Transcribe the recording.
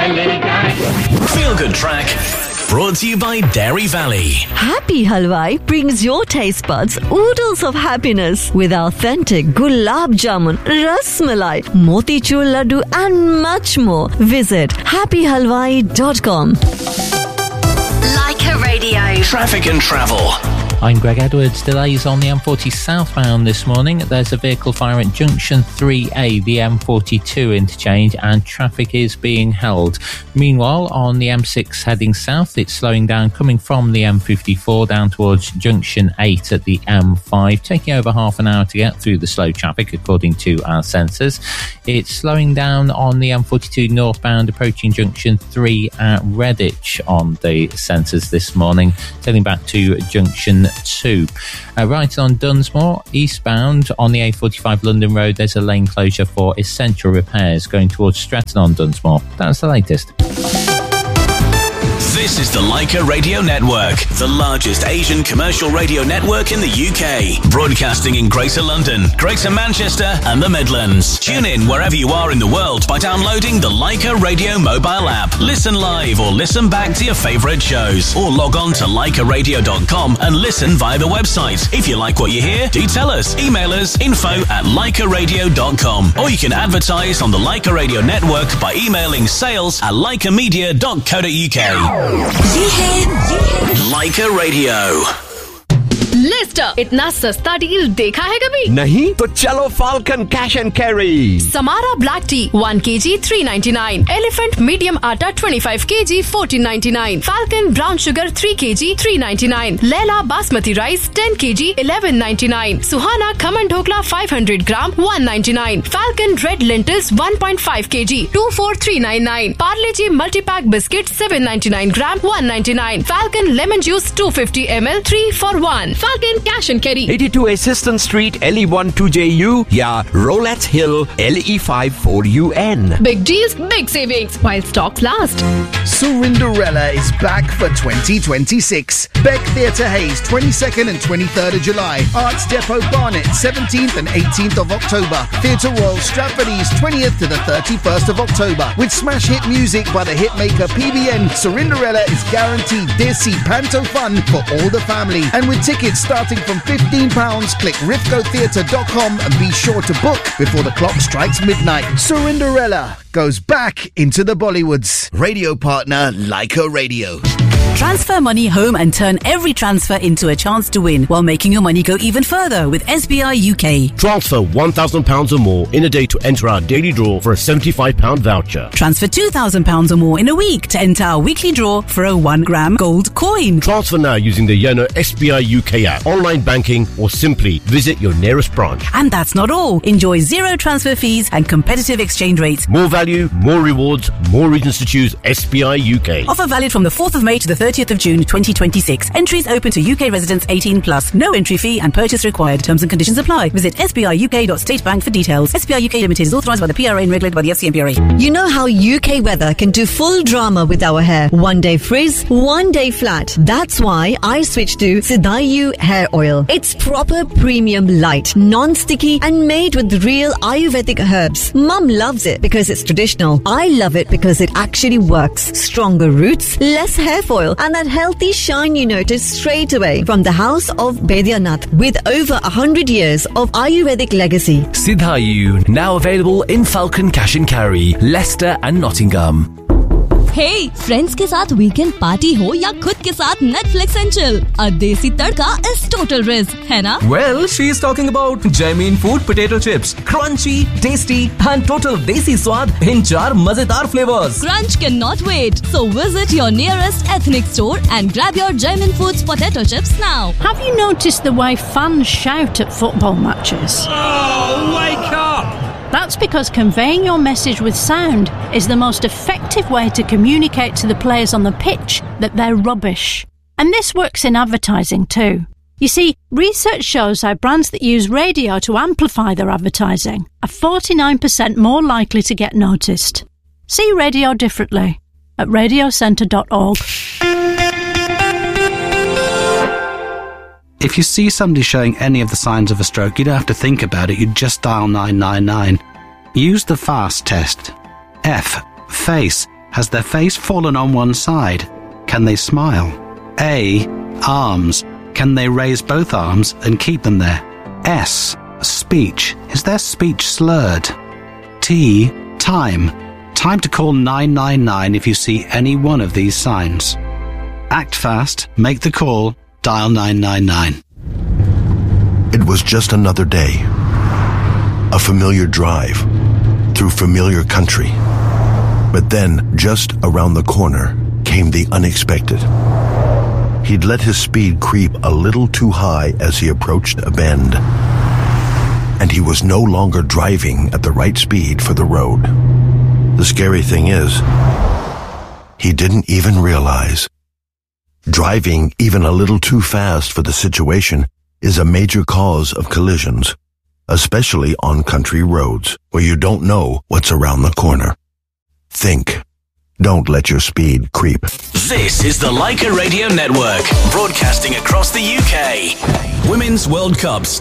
चले जाएं। Feel Good Track, brought to you by Dairy Valley. Happy Halwai brings your taste buds oodles of happiness with authentic gulab jamun, ras malai, motichur laddu and much more. Visit happyhalwai.com. Leica Radio. Traffic and travel. I'm Greg Edwards. Delays on the M40 southbound this morning. There's a vehicle fire at Junction 3A, the M42 interchange, and traffic is being held. Meanwhile, on the M6 heading south, it's slowing down coming from the M54 down towards Junction 8 at the M5, taking over half an hour to get through the slow traffic, according to our sensors. It's slowing down on the M42 northbound, approaching Junction 3 at Redditch on the sensors this morning, turning back to Junction 2. Right on Dunsmore, eastbound on the A45 London Road, there's a lane closure for essential repairs going towards Stretton on Dunsmore. That's the latest. This is the Leica Radio Network, the largest Asian commercial radio network in the UK. Broadcasting in Greater London, Greater Manchester and the Midlands. Tune in wherever you are in the world by downloading the Leica Radio mobile app. Listen live or listen back to your favourite shows. Or log on to leicaradio.com and listen via the website. If you like what you hear, do tell us. Email us info@leicaradio.com. Or you can advertise on the Leica Radio Network by emailing sales@leicamedia.co.uk. ये है Leica Radio. Leicester इतना सस्ता deal देखा है कभी? नहीं तो चलो falcon cash and carry. Samara black T 1 kg 399, elephant medium आटा 25 kg 1499, falcon brown sugar 3 kg 399, Laila basmati rice 10 kg 1199, Suhana khaman dhokla 500 gram 199, falcon red lentils 1.5 kg 24399, Parle ji multi pack biscuit 799 gram 199, falcon lemon juice 250 ml 3 for 1. Falcon Cash and Carry 82 Assistant Street LE1 2JU या Roulette Hill LE5 4UN. Big deals, big savings while stocks last. Surinderella is back for 2026. Beck Theatre Hayes 22nd and 23rd of July. Arts Depot Barnet 17th and 18th of October. Theatre Royal Stratford East 20th to the 31st of October. With smash hit music by the hitmaker PBN, Surinderella is guaranteed Desi Panto fun for all the family. And with tickets starting from £15, click rifcotheatre.com and be sure to book before the clock strikes midnight. Surinderella goes back into the Bollywoods. Radio partner Leica Radio. Transfer money home and turn every transfer into a chance to win while making your money go even further with SBI UK. Transfer £1,000 or more in a day to enter our daily draw for a £75 voucher. Transfer £2,000 or more in a week to enter our weekly draw for a 1 gram gold coin. Transfer now using the Yono SBI UK app, online banking or simply visit your nearest branch. And that's not all. Enjoy zero transfer fees and competitive exchange rates. More value, more rewards, more reasons to choose SBI UK. Offer valid from the 4th of May to the 30th of June 2026. Entries open to UK residents 18+. No entry fee and purchase required. Terms and conditions apply. Visit sbiuk.statebank for details. SBI UK Limited is authorised by the PRA and regulated by the FCMPRA. You know how UK weather can do full drama with our hair. One day frizz, one day flat. That's why I switched to Sidayu hair oil. It's proper premium light, non-sticky and made with real Ayurvedic herbs. Mum loves it because it's traditional. I love it because it actually works. Stronger roots, less hair foil and that healthy shine you notice straight away from the house of Baidyanath with over 100 years of Ayurvedic legacy. Sidayu, now available in Falcon Cash and Carry, Leicester and Nottingham. Hey, friends के साथ weekend party हो या खुद के साथ Netflix and chill, a देसी तड़का is total risk, है ना? Well, she is talking about Jaimeen Food Potato Chips, crunchy, tasty and total desi स्वाद in 4 मजेदार flavors. Crunch cannot wait, so visit your nearest ethnic store and grab your Jaimeen Foods Potato Chips now. Have you noticed the way fans shout at football matches? Oh, wake up! That's because conveying your message with sound is the most effective way to communicate to the players on the pitch that they're rubbish. And this works in advertising too. You see, research shows how brands that use radio to amplify their advertising are 49% more likely to get noticed. See radio differently at radiocentre.org. If you see somebody showing any of the signs of a stroke, you don't have to think about it, you just dial 999. Use the FAST test. F. Face. Has their face fallen on one side? Can they smile? A. Arms. Can they raise both arms and keep them there? S. Speech. Is their speech slurred? T. Time. Time to call 999 if you see any one of these signs. Act fast, make the call, dial 999. It was just another day. A familiar drive through familiar country. But then, just around the corner, came the unexpected. He'd let his speed creep a little too high as he approached a bend. And he was no longer driving at the right speed for the road. The scary thing is, he didn't even realize. Driving even a little too fast for the situation is a major cause of collisions, especially on country roads where you don't know what's around the corner. Think. Don't let your speed creep. This is the Leica Radio Network, broadcasting across the UK. Women's World Cups